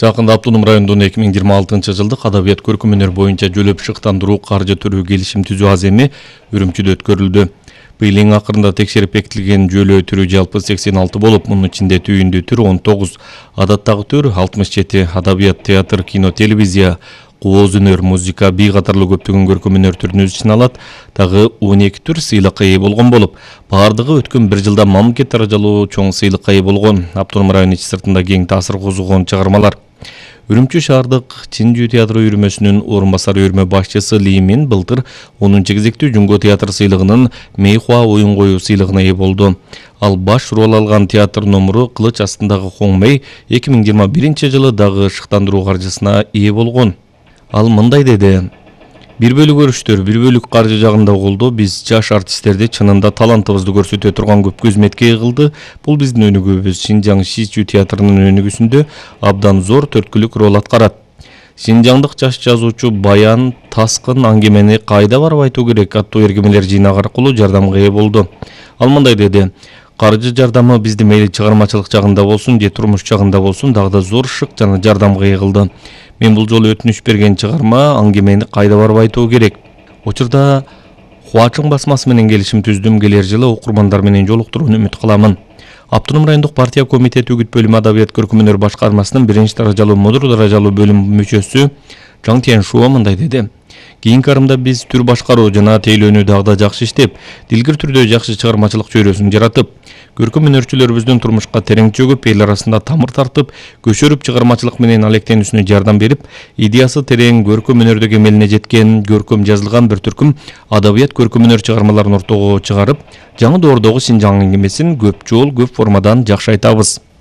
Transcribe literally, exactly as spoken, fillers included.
Жакында Автоном районунун эки миң жыйырма алтынчы жылдык адабият көркөм өнөр боюнча жөлөп шыктандыруу каржы түрүү келишим түзүү аземи Үрүмчүдө өткөрүлдү. Быйыл эң акырында текшерип бекитилген жөлөө түрү жалпы сексен алты болуп, мунун ичинде түйүндүү түр он тогуз, адаттагы түр алтымыш жети, адабият, театр, кино, телевизия, кооз өнөр, музыка, бий катарлуу көптөгөн көркөм өнөр түрүн өз ичине алат. Дагы он эки түр сыйлыкка ээ болгон болуп, баардыгы өткөн бир жылда мамлекет даражалуу чоң сыйлыкка ээ болгон. Автоном району ичи сыртында кең таасир козгогон чыгармалар. Үрүмчү шаардык Чинжүү театры үйрмөсүнүн орун басар үйрмө башчысы Ли Мин былтыр онунчу кезектүү Жунго театр сыйлыгынын Мейхуа оюн коюу сыйлыгына ээ болду. Ал баш роль алган театр номуру Кылыч астындагы Хоңмей эки миң жыйырма биринчи жылы дагы шыктандыруу каржысына ээ болгон. Ал мындай деди: Бир бөлүк көрүштөр, бир бөлүк каржы жагында колдоо биз жаш артисттерди чынында талантыбызды көрсөтө турган көп көзмөткө кылды. Бул биздин өнүгүүбүз. Шинжаң Шичүү театрынын өнүгүүсүндө абдан зор төрткүлүк роль аткарат. Шинжаңдык жаш жазуучу Баян Таскын аңгемени кайда барып айтуу керек аттуу эргемелер жыйнак аркылуу жардамга ээ болду. Ал мындай деди: Каржы жардамы бизди мейли чыгармачылык жагында болсун же турмуш жагында болсун дагы да зор шык жана жардамга ээ кылды. Мен бул жолу өтүнүч берген чыгарма аңгемени кайда барып айтуу керек. Учурда Хуачың басмасы менен келишим түздүм. Келер жылы окурмандар менен жолуктурууну үмүт кыламын. Автоном райондук партия комитети үгүт бөлүмү адабият көркөм өнөр башкармасынын биринчи даражалуу модур даражалуу бөлүм мүчөсү Жаң Тяншуа мындай деди: Кийинки арымда биз түр башкаруу жана тейлөөнү дагы да жакшы иштеп, дилгир түрдө жакшы чыгармачылык чөйрөсүн жаратып, көркөм өнөрчүлөрүбүздүн турмушка терең чөгүп, эл арасында тамыр тартып, көчөрүп чыгармачылык менен алектенүүсүнө жардам берип, идеясы терең көркөм өнөрдө кемелине жеткен, көркөм жазылган бир түркүм адабият көркөм өнөр чыгармаларын ортого чыгарып, жаңы доордогу Шинжаң аңгемесин көп жол, көп формадан жакшы айтабыз.